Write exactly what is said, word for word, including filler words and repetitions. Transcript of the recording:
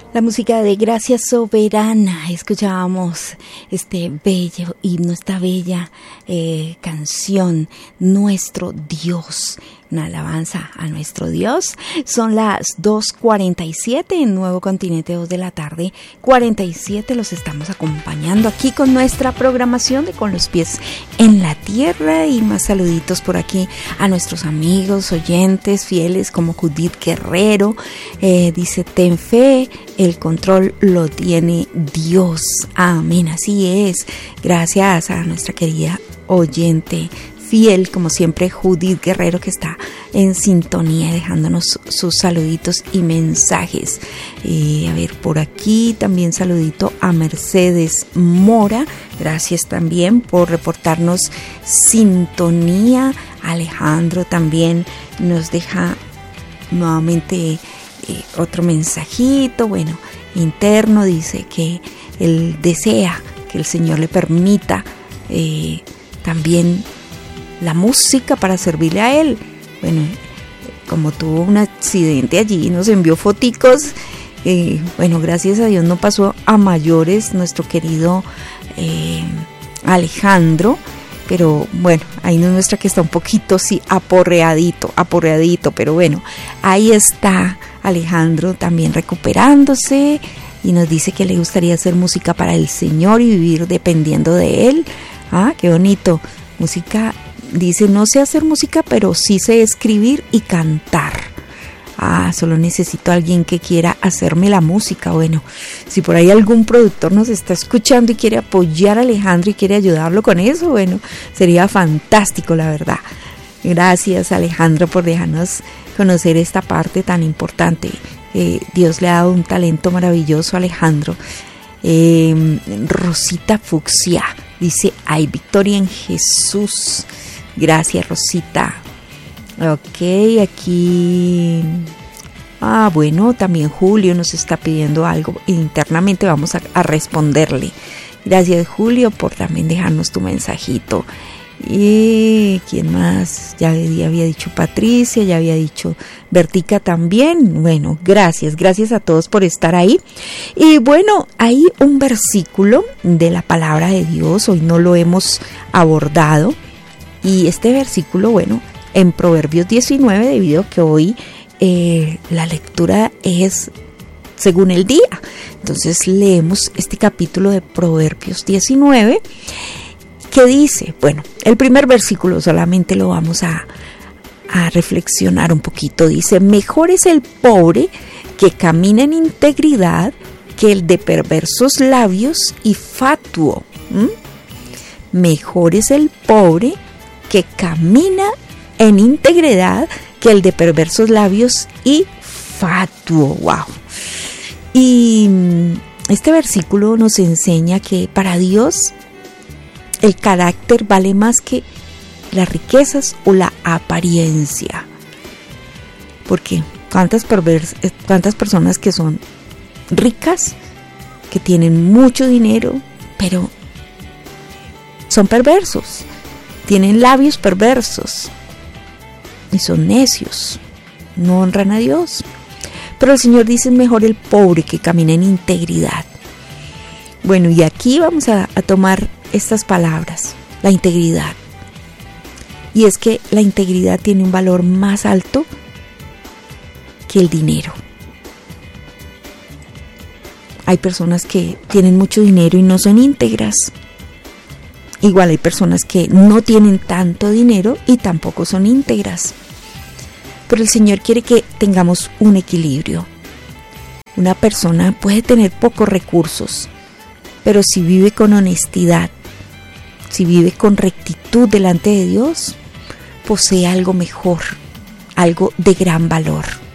La música de Gracia Soberana. Escuchábamos este bello himno, esta bella eh, canción, Nuestro Dios, una alabanza a nuestro Dios. Son las dos cuarenta y siete en Nuevo Continente, dos de la tarde, cuarenta y siete. Los estamos acompañando aquí con nuestra programación de Con los Pies en la Tierra, y más saluditos por aquí a nuestros amigos, oyentes, fieles como Judith Guerrero. Eh, dice, ten fe, el control lo tiene Dios. Amén, así es. Gracias a nuestra querida oyente fiel, como siempre, Judith Guerrero, que está en sintonía, dejándonos sus saluditos y mensajes. Eh, a ver, por aquí también saludito a Mercedes Mora. Gracias también por reportarnos sintonía. Alejandro también nos deja nuevamente eh, otro mensajito, bueno, interno. Dice que él desea que el Señor le permita eh, también la música para servirle a él. Bueno, como tuvo un accidente allí, nos envió foticos. Eh, bueno, gracias a Dios no pasó a mayores nuestro querido eh, Alejandro. Pero bueno, ahí nos muestra que está un poquito, sí, aporreadito, aporreadito. Pero bueno, ahí está Alejandro también recuperándose. Y nos dice que le gustaría hacer música para el Señor y vivir dependiendo de Él. Ah, qué bonito. Música. Dice, no sé hacer música, pero sí sé escribir y cantar. Ah, solo necesito a alguien que quiera hacerme la música. Bueno, si por ahí algún productor nos está escuchando y quiere apoyar a Alejandro y quiere ayudarlo con eso, bueno, sería fantástico, la verdad. Gracias, Alejandro, por dejarnos conocer esta parte tan importante. Eh, Dios le ha dado un talento maravilloso a Alejandro. Eh, Rosita Fucsia dice, hay victoria en Jesús. Gracias, Rosita. Ok, aquí... Ah, bueno, también Julio nos está pidiendo algo. Internamente vamos a, a responderle. Gracias, Julio, por también dejarnos tu mensajito. Y ¿quién más? Ya, ya había dicho Patricia, ya había dicho Bertica también. Bueno, gracias, gracias a todos por estar ahí. Y bueno, hay un versículo de la palabra de Dios, hoy no lo hemos abordado. Y este versículo, bueno, en Proverbios diecinueve, debido a que hoy eh, la lectura es según el día. Entonces leemos este capítulo de Proverbios diecinueve, que dice, bueno, el primer versículo solamente lo vamos a, a reflexionar un poquito. Dice, mejor es el pobre que camina en integridad que el de perversos labios y fatuo. ¿Mm? Mejor es el pobre que camina en integridad que el de perversos labios y fatuo. Wow. Y este versículo nos enseña que para Dios el carácter vale más que las riquezas o la apariencia. Porque cuántas pervers- cuántas personas que son ricas, que tienen mucho dinero, pero son perversos. Tienen labios perversos y son necios, no honran a Dios. Pero el Señor dice, mejor el pobre que camina en integridad. Bueno, y aquí vamos a, a tomar estas palabras, la integridad. Y es que la integridad tiene un valor más alto que el dinero. Hay personas que tienen mucho dinero y no son íntegras. Igual hay personas que no tienen tanto dinero y tampoco son íntegras. Pero el Señor quiere que tengamos un equilibrio. Una persona puede tener pocos recursos, pero si vive con honestidad, si vive con rectitud delante de Dios, posee algo mejor, algo de gran valor.